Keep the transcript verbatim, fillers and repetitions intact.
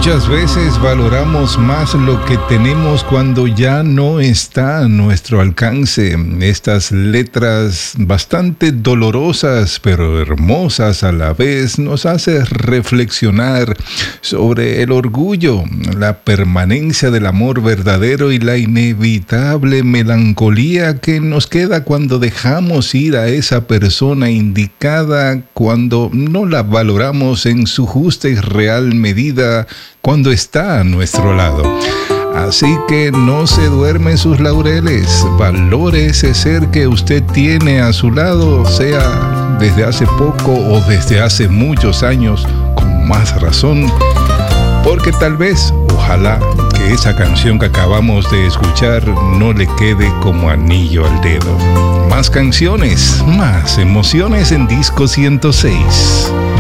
Muchas veces valoramos más lo que tenemos cuando ya no está a nuestro alcance. Estas letras bastante dolorosas pero hermosas a la vez nos hacen reflexionar sobre el orgullo, la permanencia del amor verdadero y la inevitable melancolía que nos queda cuando dejamos ir a esa persona indicada, cuando no la valoramos en su justa y real medida, cuando está a nuestro lado. Así que no se duerme en sus laureles, valore ese ser que usted tiene a su lado, sea desde hace poco o desde hace muchos años, con más razón, porque tal vez, ojalá, que esa canción que acabamos de escuchar no le quede como anillo al dedo. Más canciones, más emociones en Disco ciento seis.